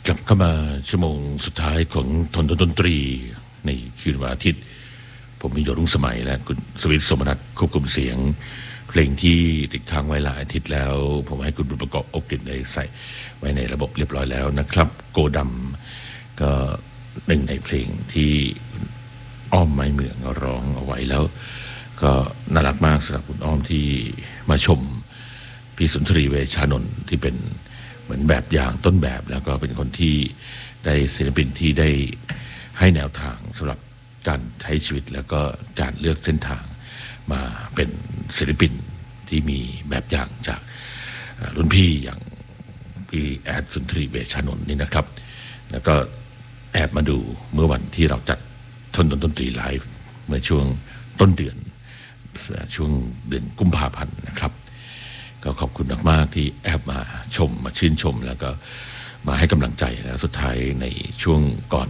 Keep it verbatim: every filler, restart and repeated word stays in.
กลับเข้ามาชั่วโมงสุดท้ายของทนดนตรีในคืนวันอาทิตย์ผมมีโยรุ่งสมัยและคุณสวิทย์สมนัสควบคุมเสียงเพลงที่ติดค้างไว้หลายอาทิตย์แล้วผมให้คุณบุญประกอบอกลิ่นได้ใส่ไว้ในระบบเรียบร้อยแล้วนะครับโกดำก็หนึ่งในเพลงที่อ้อมไม้เมืองร้องเอาไว้แล้วก็น่ารักมากสำหรับคุณอ้อมที่มาชมพี่สุนทรีเวชชานนท์ที่เป็นเหมือนแบบอย่างต้นแบบแล้วก็เป็นคนที่ได้ศิลปินที่ได้ให้แนวทางสำหรับการใช้ชีวิตแล้วก็การเลือกเส้นทางมาเป็นศิลปินที่มีแบบอย่างจากรุ่นพี่อย่างพี่แอดสุนทรีเวชชานนท์นี่นะครับแล้วก็แอบมาดูเมื่อวันที่เราจัดทนดนตรีไลฟ์เมื่อช่วงต้นเดือนช่วงเดือนกุมภาพันธ์นะครับก็ขอบคุณมากๆที่แอบมาชมมาชื่นชมแล้วก็มาให้กำลังใจแล้วสุดท้ายในช่วงก่อน